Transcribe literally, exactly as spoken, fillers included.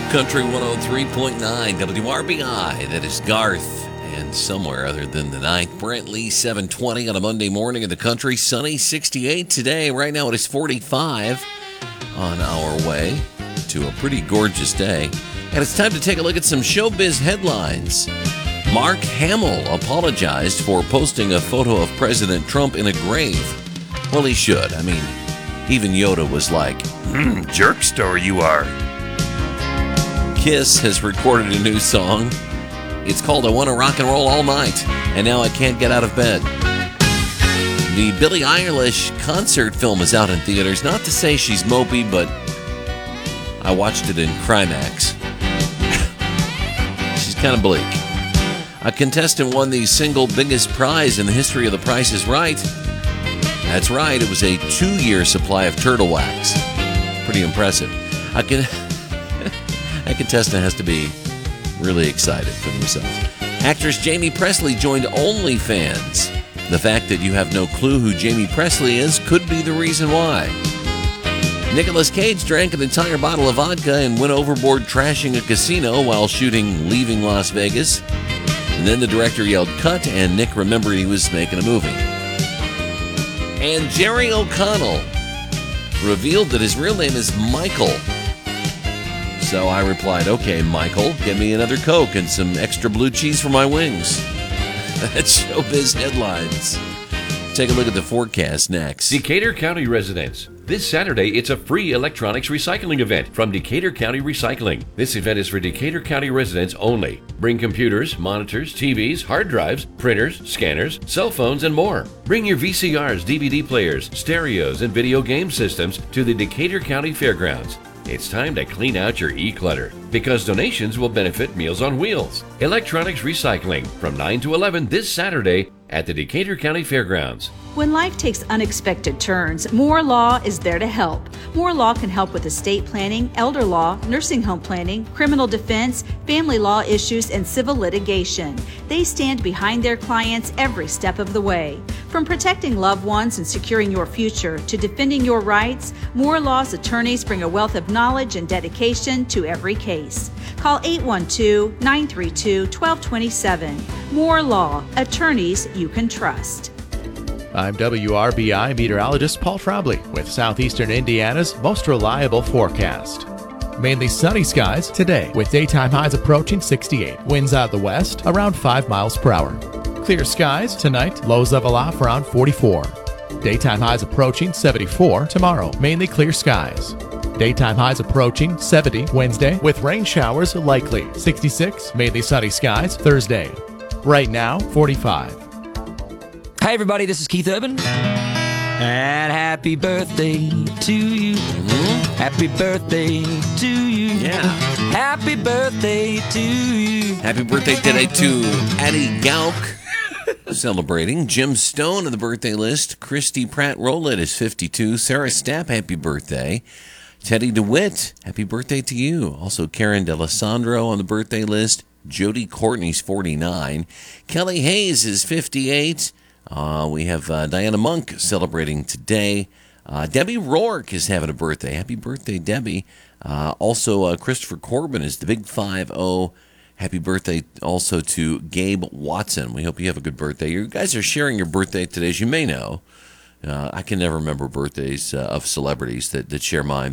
Country one oh three point nine W R B I. That is Garth. And somewhere other than the ninth, Brent Lee, seven twenty on a Monday morning in the country. Sunny, sixty-eight today. Right now it is forty-five on our way to a pretty gorgeous day. And it's time to take a look at some showbiz headlines. Mark Hamill apologized for posting a photo of President Trump in a grave. Well, he should. I mean, even Yoda was like, hmm, jerkster you are. Kiss has recorded a new song. It's called I Wanna Rock and Roll All Night, and Now I Can't Get Out of Bed. The Billie Eilish concert film is out in theaters. Not to say she's mopey, but I watched it in Crimax. She's kind of bleak. A contestant won the single biggest prize in the history of The Price is Right. That's right, it was a two-year supply of turtle wax. Pretty impressive. A, con- a contestant has to be really excited for themselves. Actress Jamie Presley joined OnlyFans. The fact that you have no clue who Jamie Presley is could be the reason why. Nicolas Cage drank an entire bottle of vodka and went overboard trashing a casino while shooting Leaving Las Vegas. And then the director yelled, cut, and Nick remembered he was making a movie. And Jerry O'Connell revealed that his real name is Michael. So I replied, okay, Michael, get me another Coke and some extra blue cheese for my wings. That's showbiz headlines. Take a look at the forecast next. Decatur County residents. This Saturday, it's a free electronics recycling event from Decatur County Recycling. This event is for Decatur County residents only. Bring computers, monitors, T Vs, hard drives, printers, scanners, cell phones, and more. Bring your V C Rs, D V D players, stereos, and video game systems to the Decatur County Fairgrounds. It's time to clean out your e-clutter, because donations will benefit Meals on Wheels. Electronics recycling from nine to eleven this Saturday at the Decatur County Fairgrounds. When life takes unexpected turns, Moore Law is there to help. Moore Law can help with estate planning, elder law, nursing home planning, criminal defense, family law issues, and civil litigation. They stand behind their clients every step of the way. From protecting loved ones and securing your future to defending your rights, Moore Law's attorneys bring a wealth of knowledge and dedication to every case. Call eight one two, nine three two, one two two seven. Moore Law, attorneys you can trust. I'm W R B I meteorologist Paul Trombley with Southeastern Indiana's most reliable forecast. Mainly sunny skies today with daytime highs approaching sixty-eight. Winds out of the west around five miles per hour. Clear skies tonight, lows level off around forty-four. Daytime highs approaching seventy-four tomorrow, mainly clear skies. Daytime highs approaching seventy Wednesday with rain showers likely. sixty-six, mainly sunny skies Thursday. Right now, forty-five. Hey everybody, this is Keith Urban. And happy birthday to you. Mm-hmm. Happy birthday to you. Yeah. Happy birthday to you. Happy birthday today to Addie Gauk. Celebrating. Jim Stone on the birthday list. Christy Pratt Rowlett is fifty-two. Sarah Stapp, happy birthday. Teddy DeWitt, happy birthday to you. Also Karen D'Alessandro on the birthday list. Jody Courtney's forty-nine. Kelly Hayes is fifty-eight. Uh, we have uh, Diana Monk celebrating today. Uh, Debbie Rourke is having a birthday. Happy birthday, Debbie. Uh, also, uh, Christopher Corbin is the big five oh. Happy birthday also to Gabe Watson. We hope you have a good birthday. You guys are sharing your birthday today, as you may know. Uh, I can never remember birthdays uh, of celebrities that, that share mine.